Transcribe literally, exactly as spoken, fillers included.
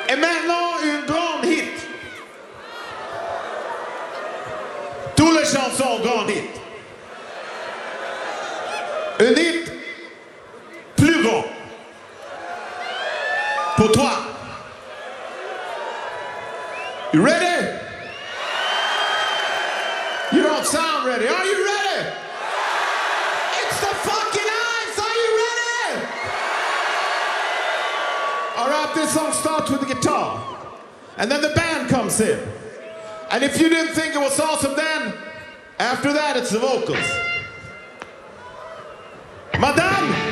Et maintenant, une grande hit. Toutes les chansons, grande hit. Une hit plus grand. Pour toi. You ready? You don't sound ready. Are you ready? It's the fucking Ice. Are you ready? All right, this song starts with the guitar. And then the band comes in. And if you didn't think it was awesome then, after that it's the vocals. Madame!